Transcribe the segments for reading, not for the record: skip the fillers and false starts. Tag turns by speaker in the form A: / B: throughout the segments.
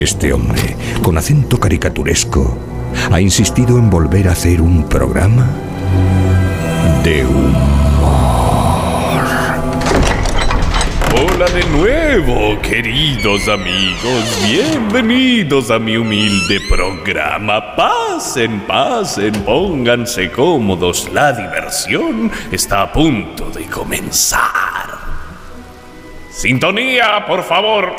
A: Este hombre, con acento caricaturesco, ha insistido en volver a hacer un programa de humor.
B: Hola de nuevo, queridos amigos. Bienvenidos a mi humilde programa. Pasen, pónganse cómodos. La diversión está a punto de comenzar. Sintonía, por favor.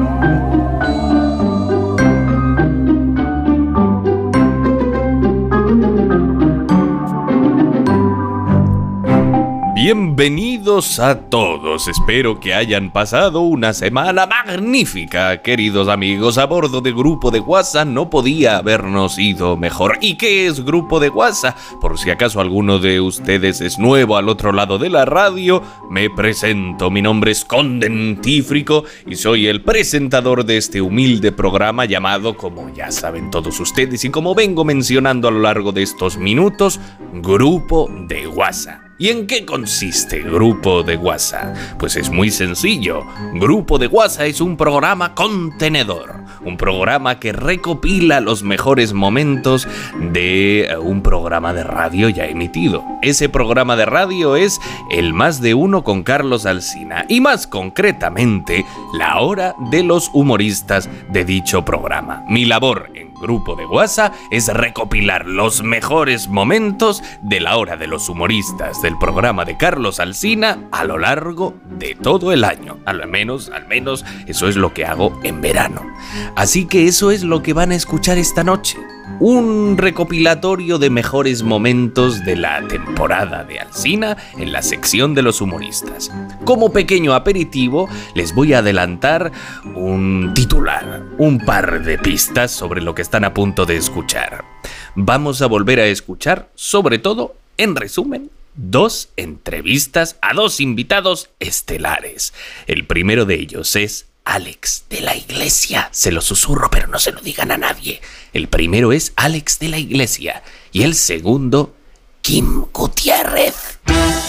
B: Bienvenidos a todos, espero que hayan pasado una semana magnífica, queridos amigos. A bordo de Grupo de WhatsApp no podía habernos ido mejor. ¿Y qué es Grupo de WhatsApp? Por si acaso alguno de ustedes es nuevo al otro lado de la radio, me presento. Mi nombre es Condentífrico y soy el presentador de este humilde programa llamado, como ya saben todos ustedes y como vengo mencionando a lo largo de estos minutos, Grupo de WhatsApp. ¿Y en qué consiste Grupo de WhatsApp? Pues es muy sencillo. Grupo de WhatsApp es un programa contenedor, un programa que recopila los mejores momentos de un programa de radio ya emitido. Ese programa de radio es El Más de Uno con Carlos Alsina y más concretamente La Hora de los Humoristas de dicho programa. Mi labor en Grupo de WhatsApp es recopilar los mejores momentos de La Hora de los Humoristas del programa de Carlos Alsina a lo largo de todo el año. Al menos eso es lo que hago en verano. Así que eso es lo que van a escuchar esta noche. Un recopilatorio de mejores momentos de la temporada de Alsina en la sección de los humoristas. Como pequeño aperitivo, les voy a adelantar un titular, un par de pistas sobre lo que están a punto de escuchar. Vamos a volver a escuchar, sobre todo, en resumen, 2 entrevistas a 2 invitados estelares. El primero de ellos es Alex de la Iglesia. Se lo susurro, pero no se lo digan a nadie. El primero es Alex de la Iglesia y el segundo, Kim Gutiérrez.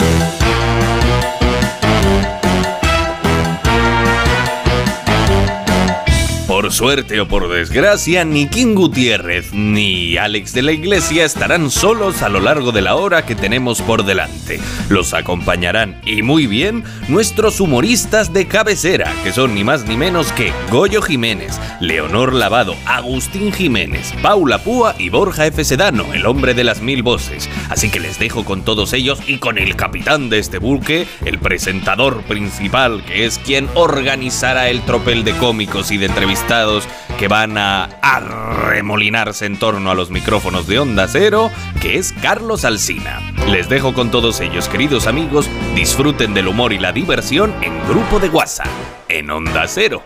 B: Por suerte o por desgracia, ni Kim Gutiérrez ni Alex de la Iglesia estarán solos a lo largo de la hora que tenemos por delante. Los acompañarán, y muy bien, nuestros humoristas de cabecera, que son ni más ni menos que Goyo Jiménez, Leonor Lavado, Agustín Jiménez, Paula Púa y Borja F. Sedano, el hombre de las 1000 voces. Así que les dejo con todos ellos y con el capitán de este buque, el presentador principal, que es quien organizará el tropel de cómicos y de entrevistados que van a arremolinarse en torno a los micrófonos de Onda Cero, que es Carlos Alsina. Les dejo con todos ellos, queridos amigos. Disfruten del humor y la diversión en Grupo de WhatsApp, en Onda Cero.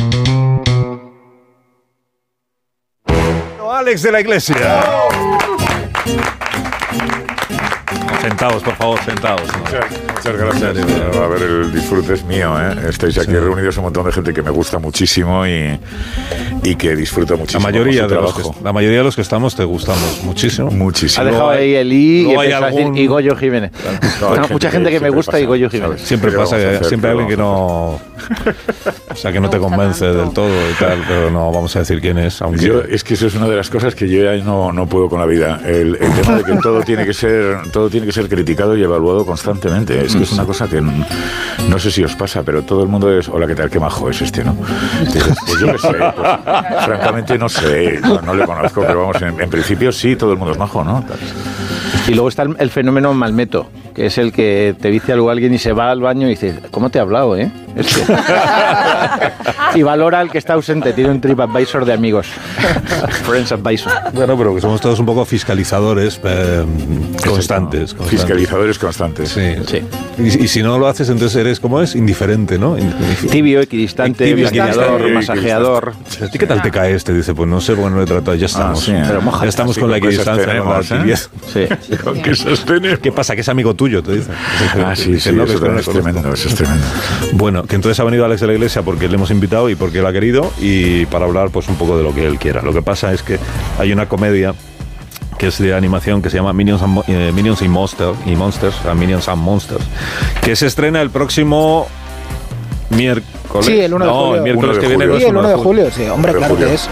C: Alex de la Iglesia. Sentados, por favor, sentados.
D: Muchas gracias. A ver, el disfrute es mío, ¿eh? Estáis aquí reunidos un montón de gente que me gusta muchísimo y que disfruta muchísimo.
C: La mayoría de los que estamos te gustamos muchísimo.
D: Muchísimo.
E: Ha dejado ahí el y Goyo Jiménez. Mucha gente que me gusta y Goyo Jiménez.
C: Siempre pasa que siempre hay alguien que no... O sea, que no te convence del todo y tal, pero no vamos a decir quién es. Aunque...
D: Es que eso es una de las cosas que yo ya no puedo con la vida. El tema de que todo tiene que ser criticado y evaluado constantemente. Es que es una cosa que no sé si os pasa, pero todo el mundo es, hola, ¿qué tal? Qué majo es este, ¿no? Entonces, pues yo qué sé, pues, francamente no sé, no le conozco, pero vamos, en principio sí, todo el mundo es majo, ¿no?
E: Y luego está el fenómeno Malmeto, que es el que te dice algo a alguien y se va al baño y dice, ¿cómo te he hablado, eh? Y valora al que está ausente, tiene un TripAdvisor de amigos. Friends Advisor.
C: Bueno, pero que somos todos un poco fiscalizadores constantes.
D: Fiscalizadores constantes.
C: Sí. Y si no lo haces, entonces eres, ¿cómo es? Indiferente, ¿no?
E: Tibio, equidistante, bañador, masajeador.
C: ¿A ti qué tal te cae este? Dice, pues no sé, porque no le trato, ya estamos.
D: Sí,
C: pero ya estamos con la equidistancia.
D: Sí. ¿Con qué sostenes?
C: ¿Qué pasa? Que es amigo tuyo, te dice.
D: Sí, eso es tremendo, eso es tremendo.
C: Bueno, que entonces ha venido Alex de la Iglesia porque le hemos invitado y porque él ha querido y para hablar pues un poco de lo que él quiera. Lo que pasa es que hay una comedia que es de animación que se llama Minions and Monsters, que se estrena el próximo miércoles.
F: Sí, el 1 de julio.
C: El miércoles que viene.
F: Sí, el 1 de julio, sí. Hombre, claro que es.